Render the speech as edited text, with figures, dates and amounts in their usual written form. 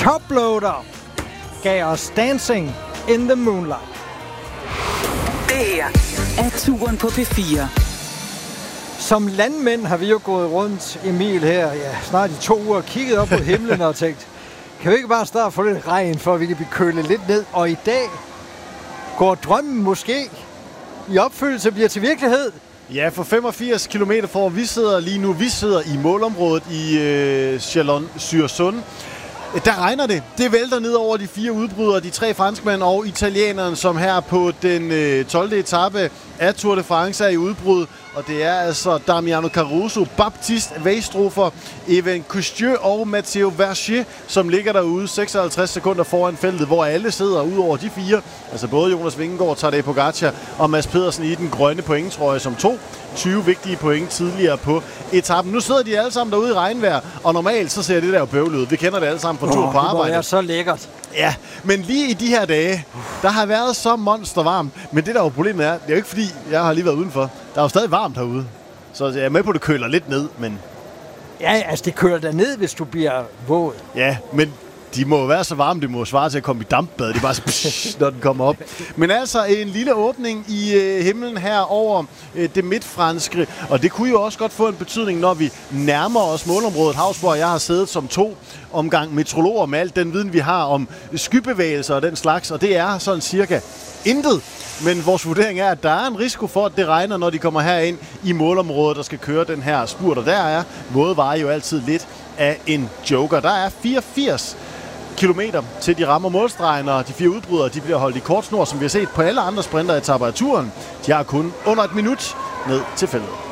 Toploader gav os Dancing in the Moonlight. Det her er Turen på P4. Som landmænd har vi jo gået rundt, Emil, her snart i 2 uger, kigget op på himlen og tænkt, kan vi ikke bare starte få lidt regn, for at vi kan blive kølet lidt ned? Og i dag går drømmen måske i opfyldelse, bliver til virkelighed. Ja, for 85 km fra vi sidder lige nu. Vi sidder i målområdet i Chalon-sur-Saône. Der regner det. Det vælter ned over de 4 udbrydere, de 3 franskmænd og italieneren, som her på den 12. etape af Tour de France er i udbrud. Og det er altså Damiano Caruso, Baptiste Weistrofer, Evan Cousteau og Matteo Vergier, som ligger derude 56 sekunder foran feltet, hvor alle sidder ud over de 4. Altså både Jonas Vingegaard, Tadej Pogacar og Mads Pedersen i den grønne pointtrøje, som tog 20 vigtige point tidligere på etappen. Nu sidder de alle sammen derude i regnvejr, og normalt så ser det der jo bøvlet ud. Vi kender det alle sammen fra tur på arbejde. Det er så lækkert. Ja, men lige i de her dage, der har været så monstervarmt. Men det der jo problemet er, det er jo ikke fordi, jeg har lige været udenfor. Der er jo stadig varmt herude. Så jeg er med på, at det køler lidt ned, men... Ja, altså det køler der ned, hvis du bliver våd. Ja, men de må jo være så varme, det må svare til at komme i dampbad. Det er bare så psh, når den kommer op. Men altså en lille åbning i himlen her over det midtfranske. Og det kunne jo også godt få en betydning, når vi nærmer os målområdet. Havsborg og jeg har siddet som 2 omgang meteorologer med alt den viden, vi har om skybevægelser og den slags. Og det er sådan cirka intet. Men vores vurdering er, at der er en risiko for, at det regner, når de kommer herind i målområdet, der skal køre den her spurt. Og der er vådveje jo altid lidt af en joker. Der er 84 kilometer til de rammer målstregen, og de 4 udbrydere de bliver holdt i kort snor, som vi har set på alle andre sprinteretapper af turen. De har kun under 1 minut ned til feltet.